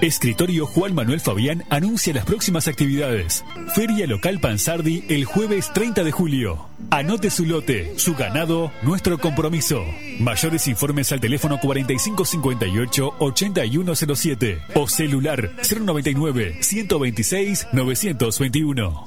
Escritorio Juan Manuel Fabián anuncia las próximas actividades. Feria Local Pansardi el jueves 30 de julio. Anote su lote, su ganado, nuestro compromiso. Mayores informes al teléfono 4558-8107 o celular 099-126-921.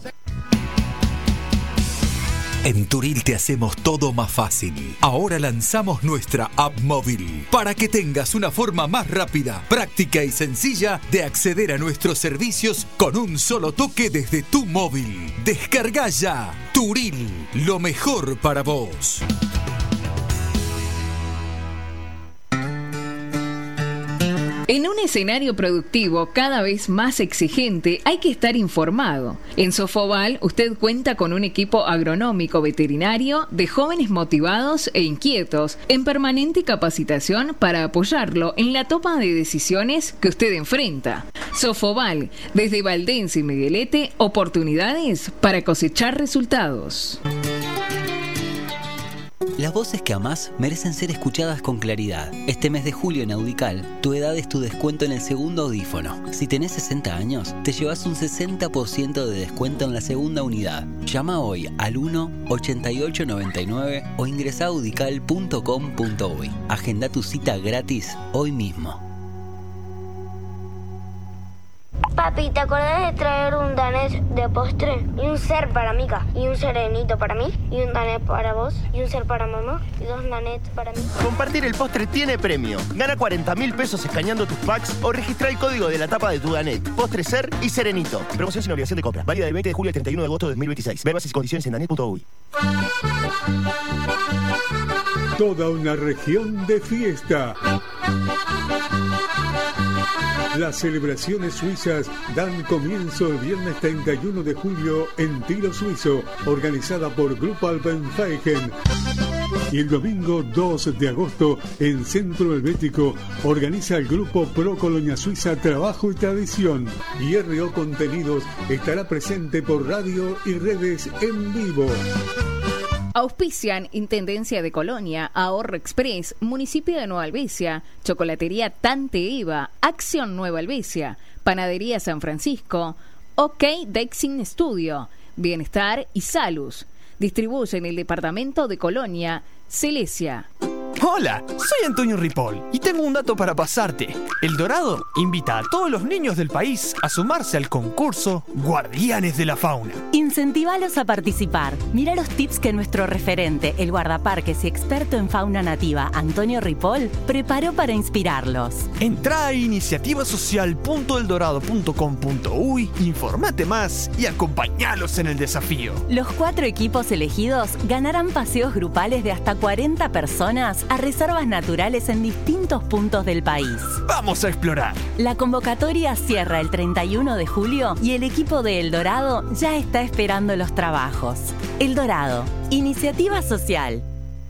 En Turil te hacemos todo más fácil. Ahora lanzamos nuestra app móvil para que tengas una forma más rápida, práctica y sencilla de acceder a nuestros servicios con un solo toque desde tu móvil. Descarga ya Turil, lo mejor para vos. En un escenario productivo cada vez más exigente hay que estar informado. En Sofoval usted cuenta con un equipo agronómico veterinario de jóvenes motivados e inquietos en permanente capacitación para apoyarlo en la toma de decisiones que usted enfrenta. Sofoval, desde Valdense y Miguelete, oportunidades para cosechar resultados. Las voces que amás merecen ser escuchadas con claridad. Este mes de julio en Audical, tu edad es tu descuento en el segundo audífono. Si tenés 60 años, te llevas un 60% de descuento en la segunda unidad. Llama hoy al 1-8899 o ingresa a audical.com.uy. Agenda tu cita gratis hoy mismo. Papi, ¿te acordás de traer un danés de postre? Y un ser para Mica, y un serenito para mí, y un danés para vos, y un ser para mamá, y 2 danets para mí. Compartir el postre tiene premio. Gana 40.000 pesos escaneando tus packs o registra el código de la tapa de tu danet. Postre, ser y serenito. Promoción sin obligación de compra. Válida del 20 de julio al 31 de agosto de 2026. Ver bases y condiciones en danet.uy. Toda una región de fiesta. Las celebraciones suizas dan comienzo el viernes 31 de julio en Tiro Suizo, organizada por Grupo Alpenfeigen. Y el domingo 2 de agosto, en Centro Helvético, organiza el grupo Pro Colonia Suiza Trabajo y Tradición. Y RO Contenidos estará presente por radio y redes en vivo. Auspician Intendencia de Colonia, Ahorro Express, Municipio de Nueva Albesia, Chocolatería Tante Eva, Acción Nueva Albesia, Panadería San Francisco, OK Dexin Studio, Bienestar y Salus. Distribuyen el departamento de Colonia, Celesia. Hola, soy Antonio Ripoll y tengo un dato para pasarte. El Dorado invita a todos los niños del país a sumarse al concurso Guardianes de la Fauna. Incentivalos a participar. Mira los tips que nuestro referente, el guardaparques y experto en fauna nativa, Antonio Ripoll, preparó para inspirarlos. Entrá a iniciativasocial.eldorado.com.uy, informate más y acompañalos en el desafío. Los 4 equipos elegidos ganarán paseos grupales de hasta 40 personas a reservas naturales en distintos puntos del país. ¡Vamos a explorar! La convocatoria cierra el 31 de julio y el equipo de El Dorado ya está esperando los trabajos. El Dorado, iniciativa social.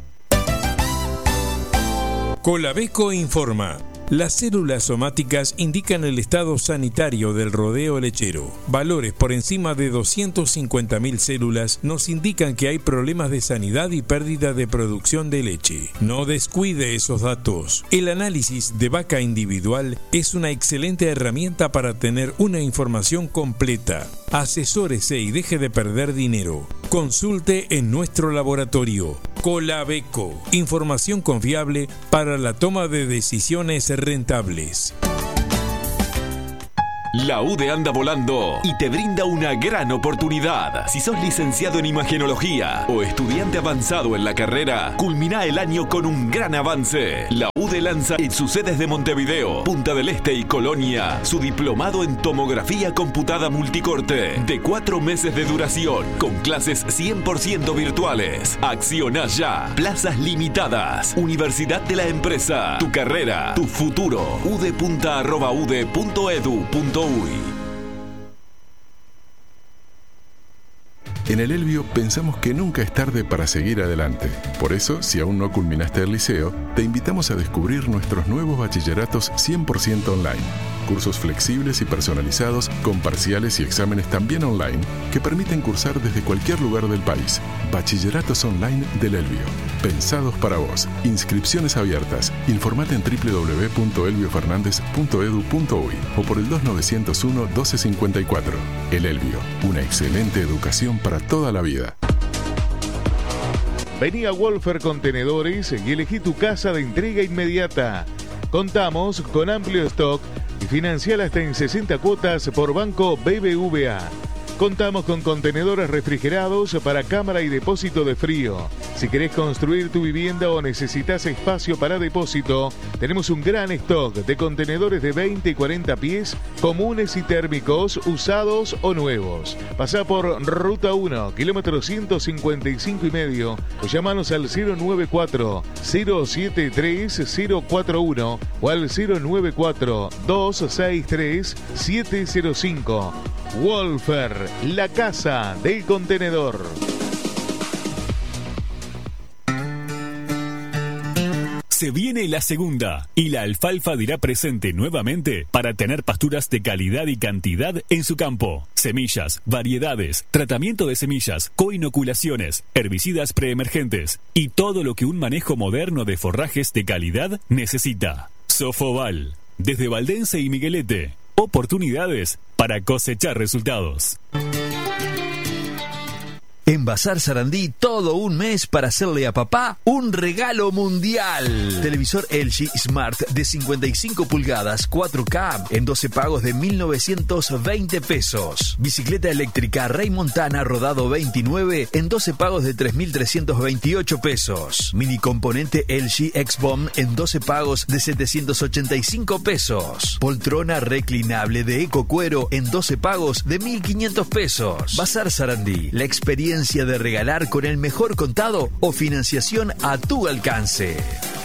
Colabeco informa. Las células somáticas indican el estado sanitario del rodeo lechero. Valores por encima de 250.000 células nos indican que hay problemas de sanidad y pérdida de producción de leche. No descuide esos datos. El análisis de vaca individual es una excelente herramienta para tener una información completa. Asesórese y deje de perder dinero. Consulte en nuestro laboratorio. Colabeco. Información confiable para la toma de decisiones rentables. La UDE anda volando y te brinda una gran oportunidad. Si sos licenciado en imagenología o estudiante avanzado en la carrera, culmina el año con un gran avance. La UDE lanza en sus sedes de Montevideo, Punta del Este y Colonia su diplomado en tomografía computada multicorte de 4 meses de duración con clases 100% virtuales. Acciona ya. Plazas limitadas. Universidad de la Empresa. Tu carrera, tu futuro. udepunta@ude.edu.uy. En el Elbio pensamos que nunca es tarde para seguir adelante. Por eso, si aún no culminaste el liceo, te invitamos a descubrir nuestros nuevos bachilleratos 100% online. cursos flexibles y personalizados con parciales y exámenes también online que permiten cursar desde cualquier lugar del país. Bachilleratos online del Elbio. Pensados para vos. Inscripciones abiertas. Informate en www.elbiofernandez.edu.uy o por el 2901 1254. El Elbio. Una excelente educación para toda la vida. Vení a Wolfer Contenedores y elegí tu casa de entrega inmediata. Contamos con amplio stock y financiar hasta en 60 cuotas por Banco BBVA. Contamos con contenedores refrigerados para cámara y depósito de frío. Si querés construir tu vivienda o necesitas espacio para depósito, tenemos un gran stock de contenedores de 20 y 40 pies, comunes y térmicos, usados o nuevos. Pasá por Ruta 1, kilómetro 155,5 o llamanos al 094-073-041 o al 094-263-705. Wolfer, la casa del contenedor. Se viene la segunda y la alfalfa dirá presente nuevamente para tener pasturas de calidad y cantidad en su campo. Semillas, variedades, tratamiento de semillas, coinoculaciones, herbicidas preemergentes y todo lo que un manejo moderno de forrajes de calidad necesita. Sofoval, desde Valdense y Miguelete. Oportunidades para cosechar resultados. En Bazar Sarandí, todo un mes para hacerle a papá un regalo mundial. Televisor LG Smart de 55 pulgadas 4K en 12 pagos de 1.920 pesos. Bicicleta eléctrica Rey Montana rodado 29 en 12 pagos de 3.328 pesos. Mini componente LG X-Bomb en 12 pagos de 785 pesos. Poltrona reclinable de Eco Cuero en 12 pagos de 1.500 pesos. Bazar Sarandí, la experiencia de regalar con el mejor contado o financiación a tu alcance.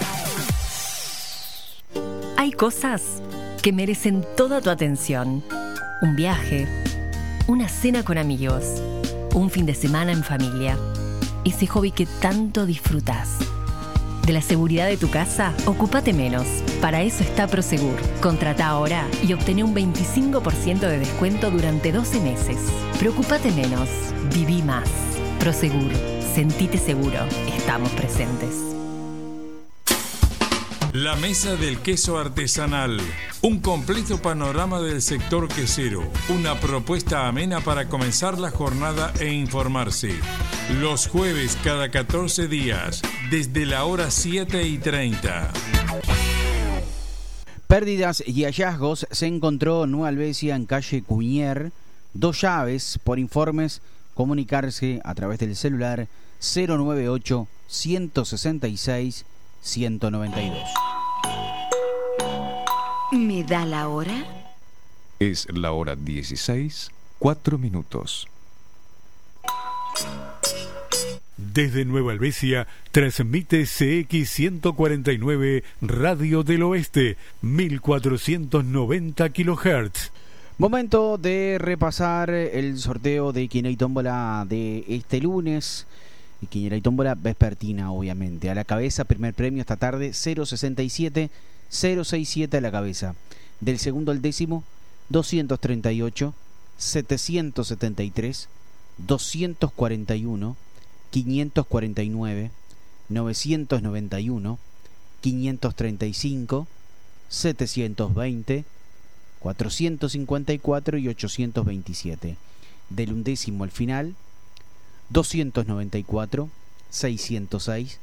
Hay cosas que merecen toda tu atención. Un viaje, una cena con amigos, un fin de semana en familia, ese hobby que tanto disfrutas. De la seguridad de tu casa, ocúpate menos. Para eso está Prosegur. Contrata ahora y obtené un 25% de descuento durante 12 meses. Preocúpate menos. Viví más. Prosegur. Sentite seguro. Estamos presentes. La Mesa del Queso Artesanal. Un completo panorama del sector quesero. Una propuesta amena para comenzar la jornada e informarse. Los jueves cada 14 días, desde la hora 7:30. Pérdidas y hallazgos. Se encontró Nueva Albesia en calle Cuñer. 2 llaves. Por informes, comunicarse a través del celular 098-166-192. ¿Me da la hora? Es la hora 16:04. Desde Nueva Albesia transmite CX 149 Radio del Oeste, 1490 kHz. Momento de repasar el sorteo de Quiniela y Tómbola de este lunes. Y Quiniela y Tómbola vespertina, obviamente. A la cabeza, primer premio esta tarde, 067 a la cabeza. Del segundo al décimo, 238, 773, 241, 549, 991, 535, 720, 454 y 827. Del undécimo al final, 294, 606,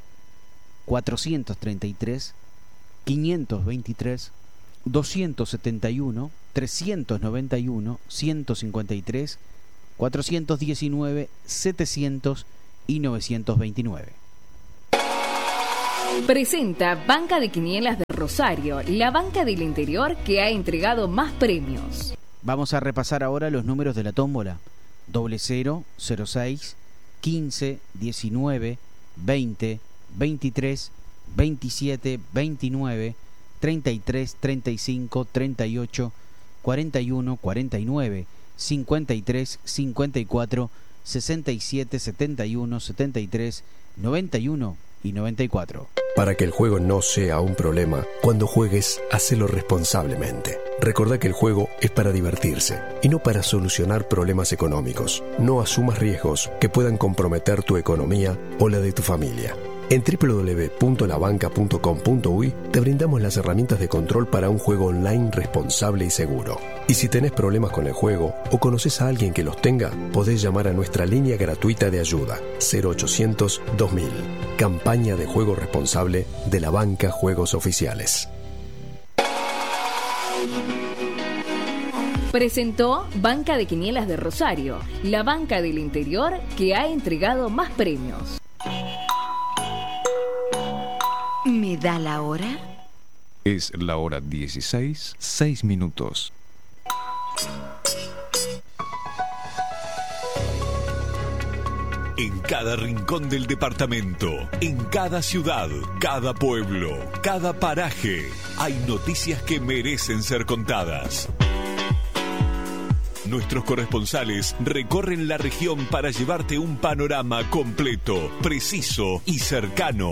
433, 523, 271, 391, 153, 419, 700 y 929. Presenta Banca de Quinielas de Rosario, la banca del interior que ha entregado más premios. Vamos a repasar ahora los números de la tómbola. 00, 06, 15, 19, 20, 23, 27, 29, 33, 35, 38, 41, 49, 53, 54, 67, 71, 73, 91, y 94. Para que el juego no sea un problema, cuando juegues, hacelo responsablemente. Recordá que el juego es para divertirse y no para solucionar problemas económicos. No asumas riesgos que puedan comprometer tu economía o la de tu familia. En www.labanca.com.uy te brindamos las herramientas de control para un juego online responsable y seguro. Y si tenés problemas con el juego o conoces a alguien que los tenga, podés llamar a nuestra línea gratuita de ayuda 0800 2000. Campaña de juego responsable de la Banca Juegos Oficiales. Presentó Banca de Quinielas de Rosario, la banca del interior que ha entregado más premios. ¿Me da la hora? Es la hora 16, 6 minutos. En cada rincón del departamento, en cada ciudad, cada pueblo, cada paraje, hay noticias que merecen ser contadas. Nuestros corresponsales recorren la región para llevarte un panorama completo, preciso y cercano.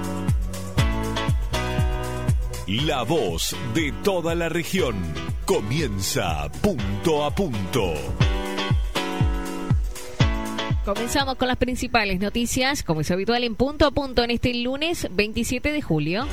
La voz de toda la región comienza punto a punto. Comenzamos con las principales noticias, como es habitual en punto a punto en este lunes 27 de julio.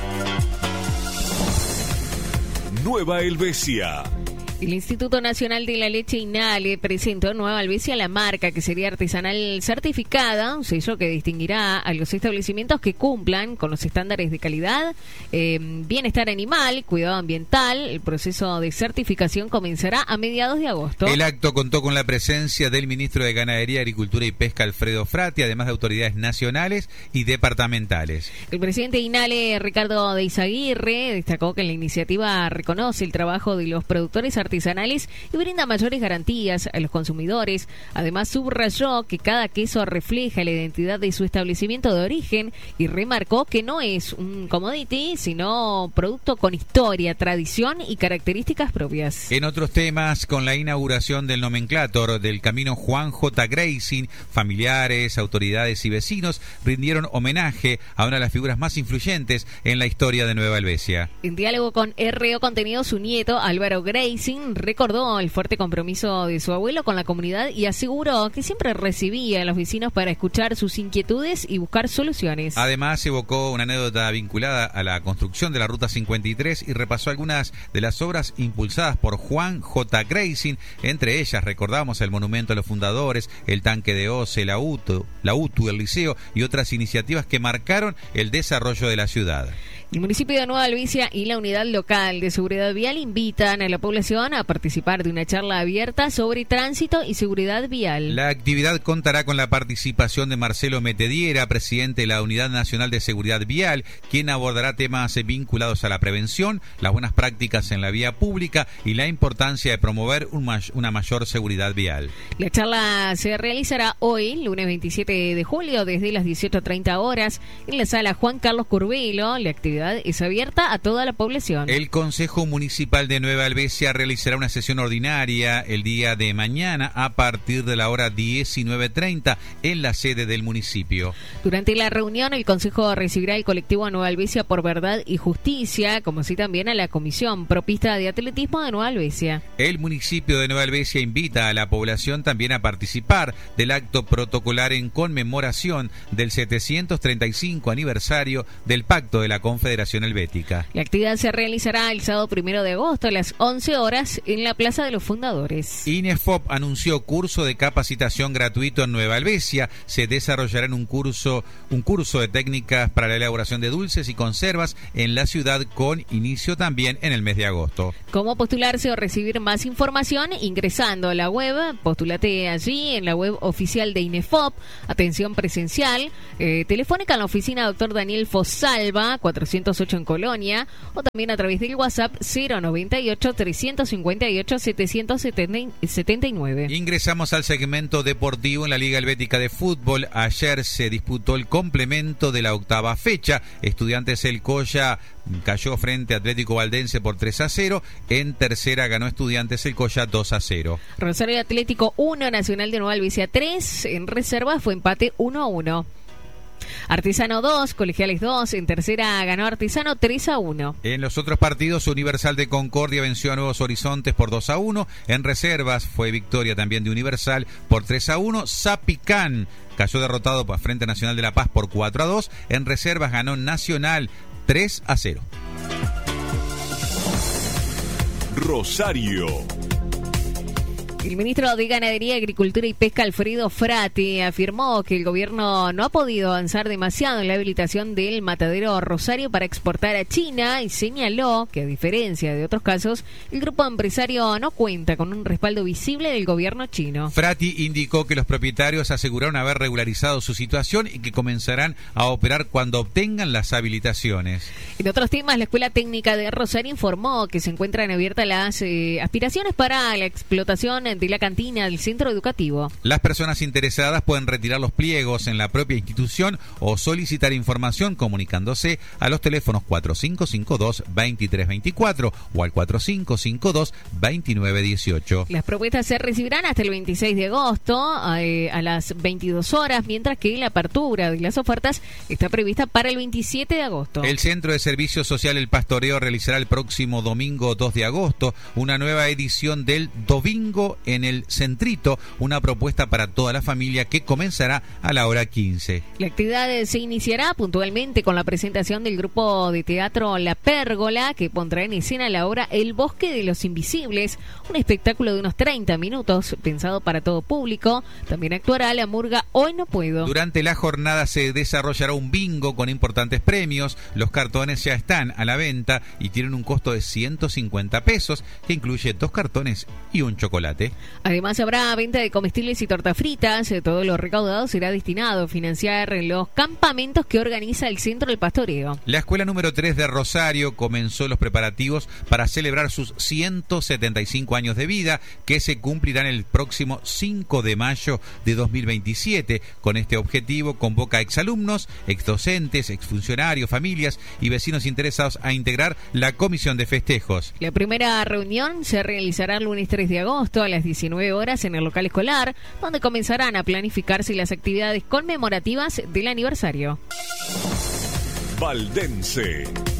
Nueva Helvecia. El Instituto Nacional de la Leche INALE presentó en Nueva Helvecia la marca que sería artesanal certificada, un sello que distinguirá a los establecimientos que cumplan con los estándares de calidad, bienestar animal, cuidado ambiental. El proceso de certificación comenzará a mediados de agosto. El acto contó con la presencia del ministro de Ganadería, Agricultura y Pesca, Alfredo Frati, además de autoridades nacionales y departamentales. El presidente de INALE, Ricardo de Izaguirre, destacó que la iniciativa reconoce el trabajo de los productores artesanales y brinda mayores garantías a los consumidores. Además, subrayó que cada queso refleja la identidad de su establecimiento de origen y remarcó que no es un commodity, sino producto con historia, tradición y características propias. En otros temas, con la inauguración del nomenclátor del camino Juan J. Gracing, familiares, autoridades y vecinos rindieron homenaje a una de las figuras más influyentes en la historia de Nueva Helvecia. En diálogo con RO Contenido, su nieto, Álvaro Gracing, recordó el fuerte compromiso de su abuelo con la comunidad y aseguró que siempre recibía a los vecinos para escuchar sus inquietudes y buscar soluciones. Además, evocó una anécdota vinculada a la construcción de la Ruta 53 y repasó algunas de las obras impulsadas por Juan J. Gracing. Entre ellas recordamos el monumento a los fundadores, el tanque de OCE, la UTU, el liceo y otras iniciativas que marcaron el desarrollo de la ciudad. El municipio de Nueva Helvecia y la Unidad Local de Seguridad Vial invitan a la población a participar de una charla abierta sobre tránsito y seguridad vial. La actividad contará con la participación de Marcelo Metediera, presidente de la Unidad Nacional de Seguridad Vial, quien abordará temas vinculados a la prevención, las buenas prácticas en la vía pública y la importancia de promover una mayor seguridad vial. La charla se realizará hoy, lunes 27 de julio, desde las 18:30 horas, en la sala Juan Carlos Curvelo. La actividad es abierta a toda la población. El Consejo Municipal de Nueva Helvecia realizará una sesión ordinaria el día de mañana a partir de la hora 19:30 en la sede del municipio. Durante la reunión, el Consejo recibirá el colectivo Nueva Helvecia por Verdad y Justicia, como así también a la Comisión Propista de Atletismo de Nueva Helvecia. El municipio de Nueva Helvecia invita a la población también a participar del acto protocolar en conmemoración del 735 aniversario del Pacto de la Confederación Helvética. La actividad se realizará el sábado 1 de agosto a las 11 horas en la Plaza de los Fundadores. INEFOP anunció curso de capacitación gratuito en Nueva Helvecia. Se desarrollará en un curso de técnicas para la elaboración de dulces y conservas en la ciudad, con inicio también en el mes de agosto. ¿Cómo postularse o recibir más información? Ingresando a la web, postúlate allí en la web oficial de INEFOP. Atención presencial, telefónica en la oficina Dr. Daniel Fosalva, 408 en Colonia, o también a través del WhatsApp 098-358-779. Ingresamos al segmento deportivo en la Liga Helvética de Fútbol. Ayer se disputó el complemento de la octava fecha. Estudiantes El Colla cayó frente a Atlético Valdense por 3-0. En tercera ganó Estudiantes El Colla 2-0. Rosario Atlético 1, Nacional de Nueva Helvecia 3. En reserva fue empate 1-1. Artesano 2, Colegiales 2. En tercera ganó Artesano 3-1. En los otros partidos, Universal de Concordia venció a Nuevos Horizontes por 2-1. En reservas fue victoria también de Universal por 3-1. Zapicán cayó derrotado por Frente Nacional de La Paz por 4-2. En reservas ganó Nacional 3-0. Rosario. El ministro de Ganadería, Agricultura y Pesca, Alfredo Frati, afirmó que el gobierno no ha podido avanzar demasiado en la habilitación del matadero Rosario para exportar a China y señaló que, a diferencia de otros casos, el grupo empresario no cuenta con un respaldo visible del gobierno chino. Frati indicó que los propietarios aseguraron haber regularizado su situación y que comenzarán a operar cuando obtengan las habilitaciones. En otros temas, la Escuela Técnica de Rosario informó que se encuentran abiertas las aspiraciones para la explotación de la cantina del centro educativo. Las personas interesadas pueden retirar los pliegos en la propia institución o solicitar información comunicándose a los teléfonos 4552-2324 o al 4552-2918. Las propuestas se recibirán hasta el 26 de agosto a las 22 horas, mientras que la apertura de las ofertas está prevista para el 27 de agosto. El Centro de Servicio Social El Pastoreo realizará el próximo domingo 2 de agosto una nueva edición del Domingo en el Centrito, una propuesta para toda la familia que comenzará a la hora 15. La actividad se iniciará puntualmente con la presentación del grupo de teatro La Pérgola, que pondrá en escena la obra El Bosque de los Invisibles, un espectáculo de unos 30 minutos pensado para todo público. También actuará la murga Hoy No Puedo. Durante la jornada se desarrollará un bingo con importantes premios. Los cartones ya están a la venta y tienen un costo de 150 pesos, que incluye 2 cartones y un chocolate. Además habrá venta de comestibles y tortas fritas. Todo lo recaudado será destinado a financiar los campamentos que organiza el Centro del Pastoreo. La Escuela número 3 de Rosario comenzó los preparativos para celebrar sus 175 años de vida, que se cumplirán el próximo 5 de mayo de 2027. Con este objetivo convoca a exalumnos, exdocentes, exfuncionarios, familias y vecinos interesados a integrar la comisión de festejos. La primera reunión se realizará el lunes 3 de agosto a las 19 horas en el local escolar, donde comenzarán a planificarse las actividades conmemorativas del aniversario. Valdense.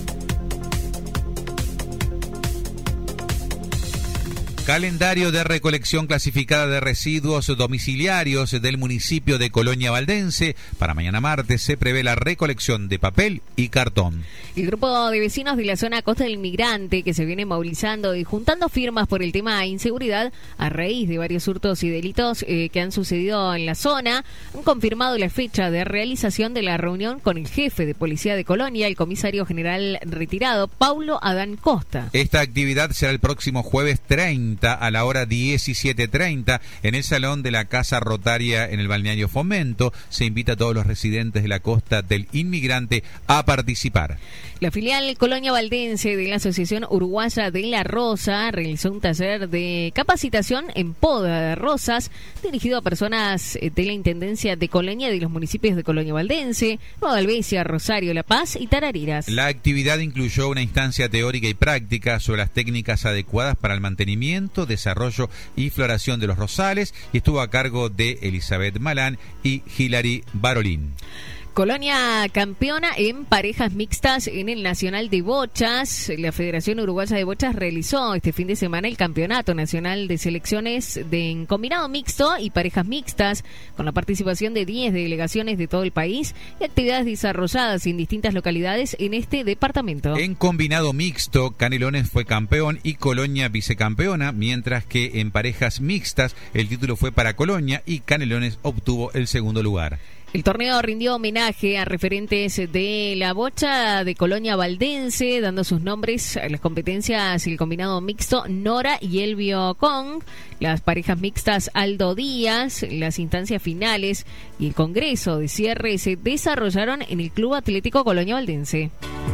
Calendario de recolección clasificada de residuos domiciliarios del municipio de Colonia Valdense. Para mañana martes se prevé la recolección de papel y cartón. El grupo de vecinos de la zona Costa del Migrante, que se viene movilizando y juntando firmas por el tema de inseguridad a raíz de varios hurtos y delitos que han sucedido en la zona, han confirmado la fecha de realización de la reunión con el jefe de policía de Colonia, el comisario general retirado, Paulo Adán Costa. Esta actividad será el próximo jueves 30 a la hora 17:30 en el Salón de la Casa Rotaria en el Balneario Fomento. Se invita a todos los residentes de la Costa del Inmigrante a participar. La filial Colonia Valdense de la Asociación Uruguaya de la Rosa realizó un taller de capacitación en poda de rosas dirigido a personas de la Intendencia de Colonia de los municipios de Colonia Valdense, Nueva Albesia, Rosario, La Paz y Tarariras. La actividad incluyó una instancia teórica y práctica sobre las técnicas adecuadas para el mantenimiento, desarrollo y floración de los rosales y estuvo a cargo de Elizabeth Malán y Hilary Barolín. Colonia campeona en parejas mixtas en el Nacional de Bochas. La Federación Uruguaya de Bochas realizó este fin de semana el Campeonato Nacional de Selecciones en combinado mixto y parejas mixtas, con la participación de 10 delegaciones de todo el país y actividades desarrolladas en distintas localidades en este departamento. En combinado mixto, Canelones fue campeón y Colonia vicecampeona, mientras que en parejas mixtas el título fue para Colonia y Canelones obtuvo el segundo lugar. El torneo rindió homenaje a referentes de la bocha de Colonia Valdense, dando sus nombres a las competencias el combinado mixto Nora y Elvio Kong, las parejas mixtas Aldo Díaz, las instancias finales y el congreso de cierre se desarrollaron en el Club Atlético Colonia Valdense.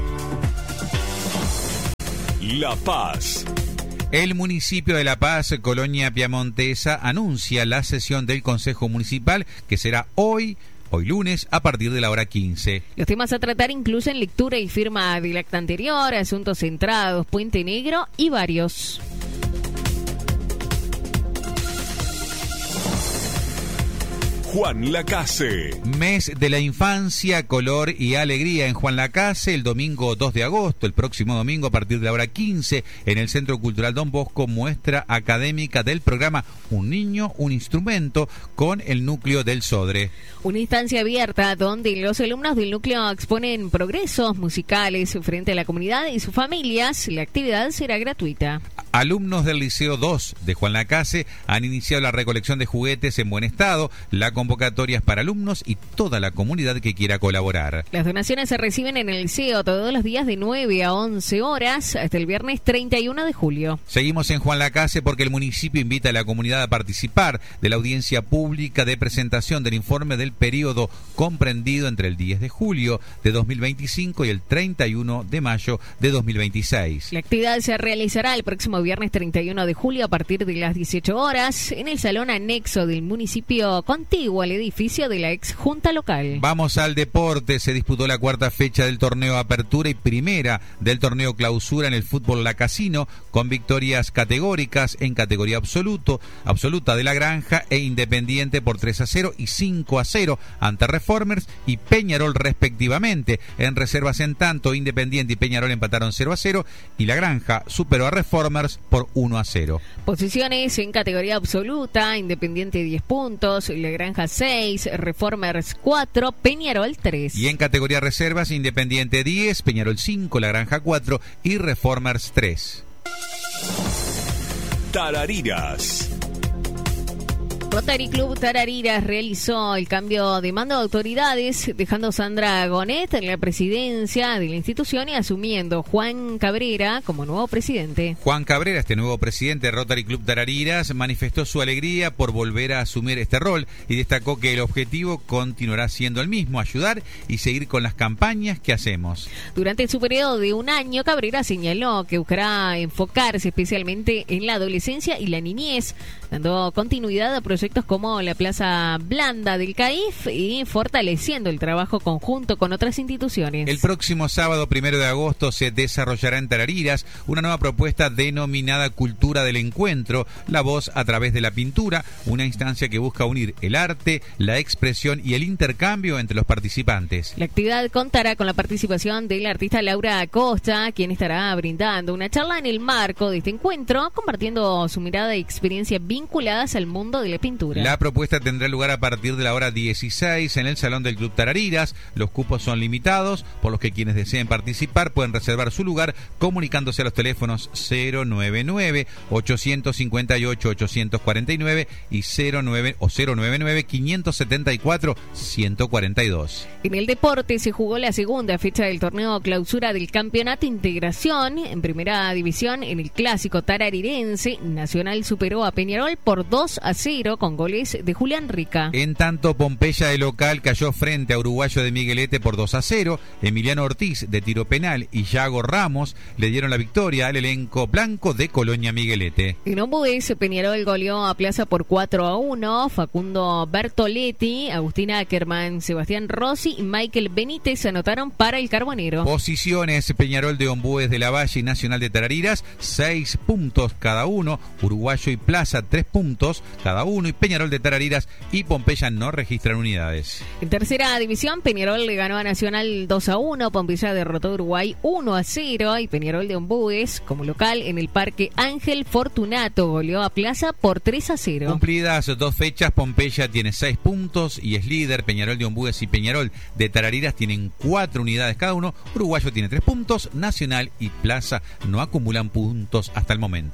La Paz. El municipio de La Paz, Colonia Piamontesa, anuncia la sesión del Consejo Municipal que será hoy lunes, a partir de la hora 15. Los temas a tratar incluyen lectura y firma del acta anterior, asuntos centrados, Puente Negro y varios. Juan Lacase. Mes de la infancia, color y alegría en Juan Lacase, el domingo 2 de agosto, el próximo domingo a partir de la hora 15, en el Centro Cultural Don Bosco, muestra académica del programa Un Niño, un Instrumento, con el núcleo del Sodre. Una instancia abierta donde los alumnos del núcleo exponen progresos musicales frente a la comunidad y sus familias. La actividad será gratuita. Alumnos del Liceo 2 de Juan Lacase han iniciado la recolección de juguetes en buen estado. La convocatoria es para alumnos y toda la comunidad que quiera colaborar. Las donaciones se reciben en el liceo todos los días de 9 a 11 horas hasta el viernes 31 de julio. Seguimos en Juan Lacase porque el municipio invita a la comunidad a participar de la audiencia pública de presentación del informe del periodo comprendido entre el 10 de julio de 2025 y el 31 de mayo de 2026. La actividad se realizará el próximo viernes 31 de julio a partir de las 18 horas en el salón anexo del municipio contiguo al edificio de la ex junta local. Vamos al deporte. Se disputó la cuarta fecha del torneo Apertura y primera del torneo Clausura en el fútbol lacasino, con victorias categóricas en categoría absoluta de La Granja e Independiente por 3-0 y 5-0 ante Reformers y Peñarol respectivamente. En reservas, en tanto, Independiente y Peñarol empataron 0-0 y La Granja superó a Reformers por 1-0. Posiciones en categoría absoluta: Independiente 10 puntos, La Granja 6, Reformers 4, Peñarol 3. Y en categoría reservas, Independiente 10, Peñarol 5, La Granja 4 y Reformers 3. Tarariras. Rotary Club Tarariras realizó el cambio de mando de autoridades, dejando a Sandra Gonet en la presidencia de la institución y asumiendo Juan Cabrera como nuevo presidente. Juan Cabrera, este nuevo presidente de Rotary Club Tarariras, manifestó su alegría por volver a asumir este rol y destacó que el objetivo continuará siendo el mismo: ayudar y seguir con las campañas que hacemos. Durante su periodo de un año, Cabrera señaló que buscará enfocarse especialmente en la adolescencia y la niñez, dando continuidad a proyectos como la Plaza Blanda del CAIF y fortaleciendo el trabajo conjunto con otras instituciones. El próximo sábado 1 de agosto se desarrollará en Tarariras una nueva propuesta denominada Cultura del Encuentro, la voz a través de la pintura, una instancia que busca unir el arte, la expresión y el intercambio entre los participantes. La actividad contará con la participación de la artista Laura Acosta, quien estará brindando una charla en el marco de este encuentro, compartiendo su mirada y experiencia vinculadas al mundo de la pintura. La propuesta tendrá lugar a partir de la hora 16 en el Salón del Club Tarariras. Los cupos son limitados, por lo que quienes deseen participar pueden reservar su lugar comunicándose a los teléfonos 099-858-849 y 099-574-142. En el deporte se jugó la segunda fecha del torneo Clausura del Campeonato Integración. En primera división, en el clásico tararirense, Nacional superó a Peñarol por 2-0 con goles de Julián Rica. En tanto, Pompeya de local cayó frente a Uruguayo de Miguelete por 2-0. Emiliano Ortiz de tiro penal y Yago Ramos le dieron la victoria al elenco blanco de Colonia Miguelete. En Ombudes, Peñarol goleó a Plaza por 4-1. Facundo Bertoletti, Agustín Ackerman, Sebastián Rossi y Michael Benítez anotaron para el Carbonero. Posiciones: Peñarol de Ombudes de la Valle y Nacional de Tarariras 6 puntos cada uno, Uruguayo y Plaza 3 puntos cada uno y Peñarol de Tarariras y Pompeya no registran unidades. En tercera división, Peñarol le ganó a Nacional 2-1, Pompeya derrotó a Uruguay 1-0 y Peñarol de Ombudes, como local en el Parque Ángel Fortunato, goleó a Plaza por 3-0. Cumplidas 2 fechas, Pompeya tiene 6 puntos y es líder. Peñarol de Ombudes y Peñarol de Tarariras tienen 4 unidades cada uno. Uruguayo tiene 3 puntos, Nacional y Plaza no acumulan puntos hasta el momento.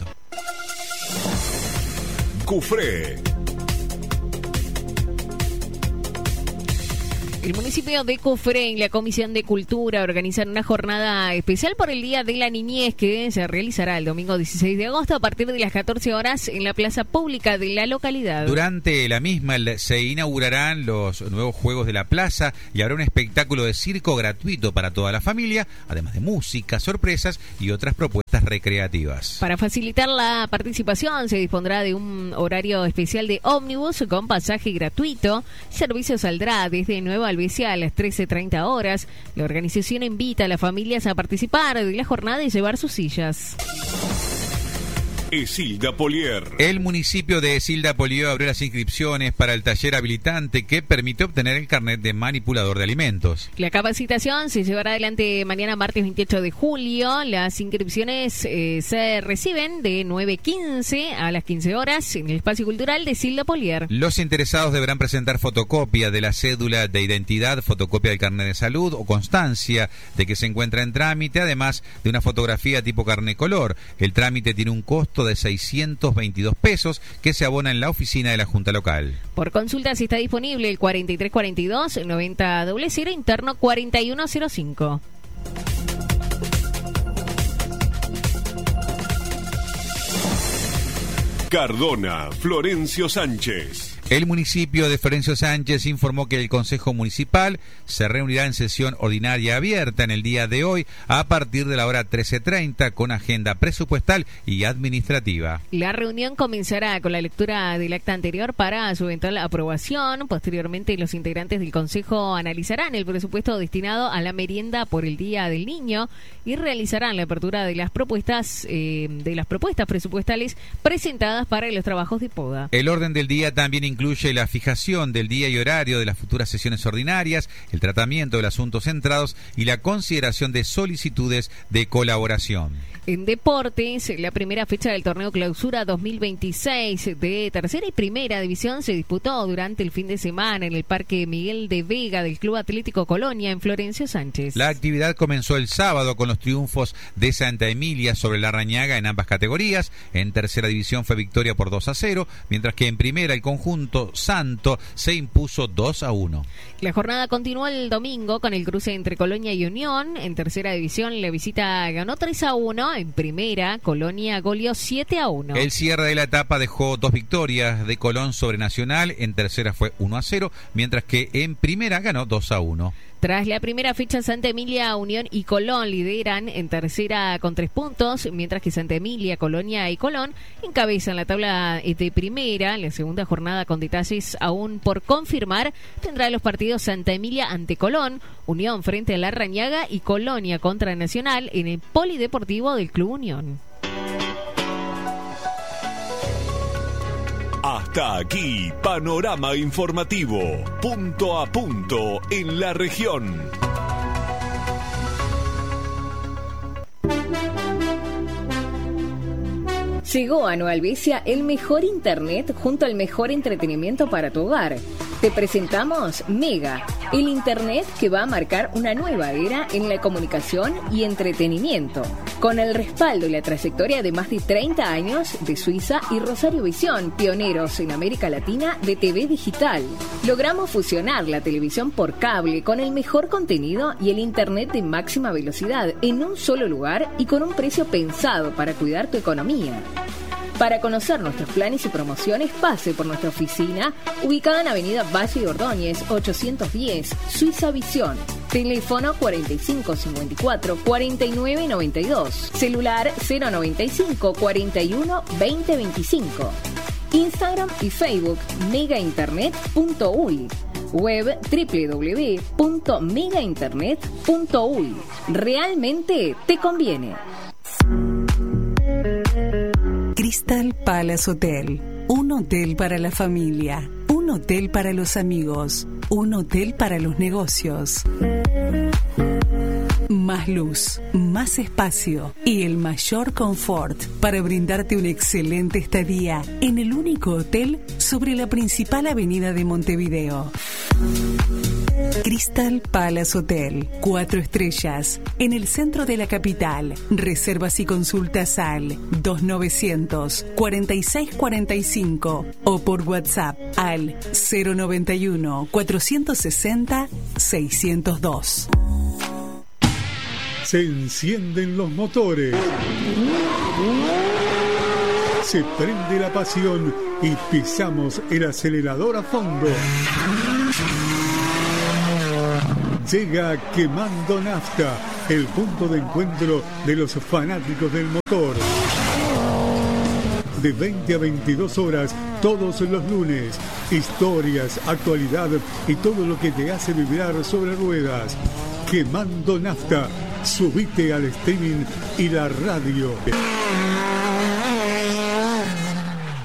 Cufré. El municipio de Cufré y la Comisión de Cultura organizan una jornada especial por el Día de la Niñez que se realizará el domingo 16 de agosto a partir de las 14 horas en la plaza pública de la localidad. Durante la misma se inaugurarán los nuevos juegos de la plaza y habrá un espectáculo de circo gratuito para toda la familia, además de música, sorpresas y otras propuestas recreativas. Para facilitar la participación se dispondrá de un horario especial de ómnibus con pasaje gratuito. El servicio saldrá desde Nueva Albesia a las 13:30 horas. La organización invita a las familias a participar de la jornada y llevar sus sillas. Esilda Polier. El municipio de Esilda Polier abrió las inscripciones para el taller habilitante que permite obtener el carnet de manipulador de alimentos. La capacitación se llevará adelante mañana martes 28 de julio. Las inscripciones se reciben de 9:15 a las 15 horas en el espacio cultural de Esilda Polier. Los interesados deberán presentar fotocopia de la cédula de identidad, fotocopia del carnet de salud o constancia de que se encuentra en trámite, además de una fotografía tipo carnet color. El trámite tiene un costo de 622 pesos que se abona en la oficina de la Junta Local. Por consultas está disponible el 4342-9000 interno 4105. Cardona, Florencio Sánchez. El municipio de Florencio Sánchez informó que el Consejo Municipal se reunirá en sesión ordinaria abierta en el día de hoy a partir de la hora 13:30 con agenda presupuestal y administrativa. La reunión comenzará con la lectura del acta anterior para su eventual aprobación. Posteriormente, los integrantes del Consejo analizarán el presupuesto destinado a la merienda por el Día del Niño y realizarán la apertura de las propuestas presupuestales presentadas para los trabajos de poda. El orden del día también incluye la fijación del día y horario de las futuras sesiones ordinarias, el tratamiento de asuntos centrados y la consideración de solicitudes de colaboración. En deportes, la primera fecha del torneo Clausura 2026 de tercera y primera división se disputó durante el fin de semana en el Parque Miguel de Vega del Club Atlético Colonia en Florencio Sánchez. La actividad comenzó el sábado con los triunfos de Santa Emilia sobre Larrañaga en ambas categorías. En tercera división fue victoria por 2-0, mientras que en primera el conjunto Santo se impuso 2-1. La jornada continuó el domingo con el cruce entre Colonia y Unión. En tercera división la visita ganó 3-1. En primera, Colonia goleó 7-1. El cierre de la etapa dejó 2 victorias de Colón sobre Nacional. En tercera fue 1-0, mientras que en primera ganó 2-1. Tras la primera fecha, Santa Emilia, Unión y Colón lideran en tercera con 3 puntos, mientras que Santa Emilia, Colonia y Colón encabezan la tabla de primera. La segunda jornada, con detalles aún por confirmar, tendrá los partidos Santa Emilia ante Colón, Unión frente a Larrañaga y Colonia contra Nacional en el Polideportivo del Club Unión. Hasta aquí, panorama informativo, punto a punto en la región. Llegó a Nueva Albesia el mejor internet junto al mejor entretenimiento para tu hogar. Te presentamos Mega, el internet que va a marcar una nueva era en la comunicación y entretenimiento, con el respaldo y la trayectoria de más de 30 años de Suiza y Rosario Visión, pioneros en América Latina de TV digital. Logramos fusionar la televisión por cable con el mejor contenido y el internet de máxima velocidad en un solo lugar y con un precio pensado para cuidar tu economía. Para conocer nuestros planes y promociones, pase por nuestra oficina, ubicada en Avenida Valle de Ordóñez, 810, Suiza Visión. Teléfono 4554-4992. Celular 095 41 2025. Instagram y Facebook megainternet.uy. Web www.megainternet.uy. Realmente te conviene. Crystal Palace Hotel, un hotel para la familia, un hotel para los amigos, un hotel para los negocios. Más luz, más espacio y el mayor confort para brindarte una excelente estadía en el único hotel sobre la principal avenida de Montevideo. Crystal Palace Hotel, 4 estrellas, en el centro de la capital. Reservas y consultas al 2900-4645 o por WhatsApp al 091-460-602. Se encienden los motores. Se prende la pasión y pisamos el acelerador a fondo. Llega Quemando Nafta, el punto de encuentro de los fanáticos del motor. De 20 a 22 horas, todos los lunes. Historias, actualidad y todo lo que te hace vibrar sobre ruedas. Quemando Nafta. Subite al streaming y la radio.